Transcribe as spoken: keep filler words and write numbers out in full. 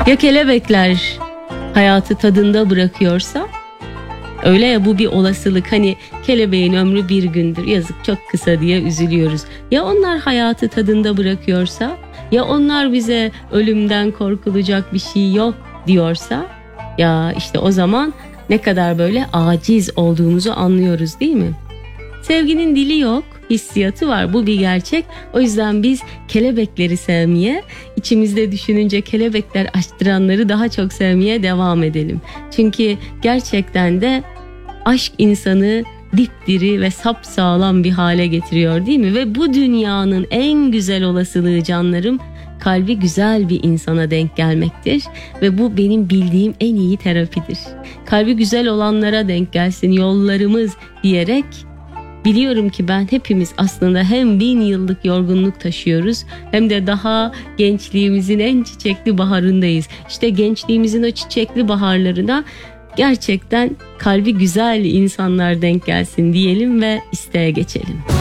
Ya kelebekler hayatı tadında bırakıyorsa? Öyle ya, bu bir olasılık. Hani kelebeğin ömrü bir gündür, yazık çok kısa diye üzülüyoruz. Ya onlar hayatı tadında bırakıyorsa? Ya onlar bize ölümden korkulacak bir şey yok diyorsa? Ya işte o zaman ne kadar böyle aciz olduğumuzu anlıyoruz, değil mi? Sevginin dili yok, hissiyatı var, bu bir gerçek. O yüzden biz kelebekleri sevmeye, içimizde düşününce kelebekler açtıranları daha çok sevmeye devam edelim. Çünkü gerçekten de aşk insanı dipdiri ve sapsağlam bir hale getiriyor, değil mi? Ve bu dünyanın en güzel olasılığı canlarım, kalbi güzel bir insana denk gelmektir. Ve bu benim bildiğim en iyi terapidir. Kalbi güzel olanlara denk gelsin yollarımız diyerek, biliyorum ki ben hepimiz aslında hem bin yıllık yorgunluk taşıyoruz, hem de daha gençliğimizin en çiçekli baharındayız. İşte gençliğimizin o çiçekli baharlarına gerçekten kalbi güzel insanlar denk gelsin diyelim ve isteğe geçelim.